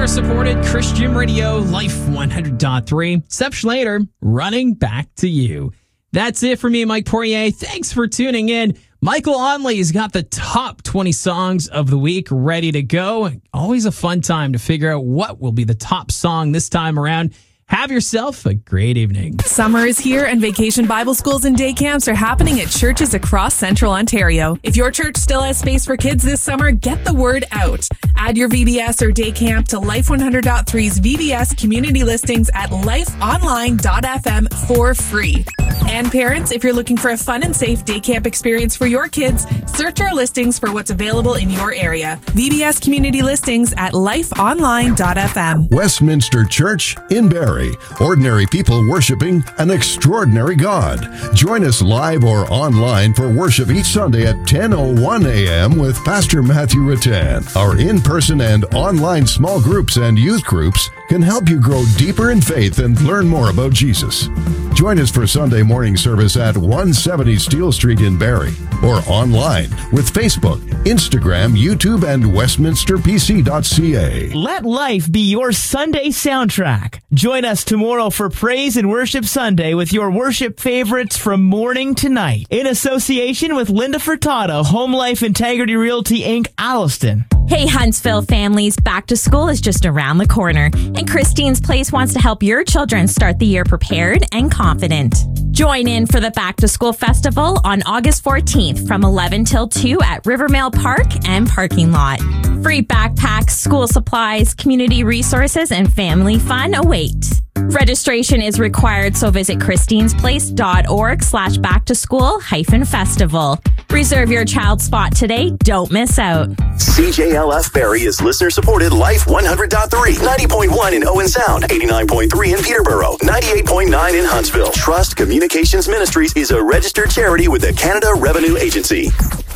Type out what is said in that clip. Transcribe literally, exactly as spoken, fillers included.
Listener-supported Christian radio, Life one hundred point three. Sep Schlater, running back to you. That's it for me, Mike Poirier. Thanks for tuning in. Michael Onley's got the top twenty songs of the week ready to go. Always a fun time to figure out what will be the top song this time around. Have yourself a great evening. Summer is here and Vacation Bible Schools and day camps are happening at churches across Central Ontario. If your church still has space for kids this summer, get the word out. Add your V B S or day camp to Life one hundred point three's V B S community listings at life online dot f m for free. And parents, if you're looking for a fun and safe day camp experience for your kids, search our listings for what's available in your area. V B S community listings at life online dot f m. Westminster Church in Barrie. Ordinary people worshiping an extraordinary God. Join us live or online for worship each Sunday at ten oh one a.m. with Pastor Matthew Rattan. Our in-person and online small groups and youth groups can help you grow deeper in faith and learn more about Jesus. Join us for Sunday morning service at one seventy Steele Street in Barrie or online with Facebook, Instagram, YouTube, and westminster p c dot c a. Let life be your Sunday soundtrack. Join us tomorrow for Praise and Worship Sunday with your worship favorites from morning to night in association with Linda Furtado, Home Life Integrity Realty Incorporated, Alliston. Hey Huntsville families, back to school is just around the corner, and Christine's Place wants to help your children start the year prepared and confident. Join in for the Back to School Festival on August fourteenth from eleven till two at Rivermail Park and Parking Lot. Free backpacks, school supplies, community resources, and family fun await. Registration is required, so visit christinesplace.org slash back to school hyphen festival. Reserve your child spot today. Don't miss out. C J L F Barrie is listener-supported Life one hundred point three, ninety point one in Owen Sound, eighty-nine point three in Peterborough, ninety-eight point nine in Huntsville. Trust Communications Ministries is a registered charity with the Canada Revenue Agency.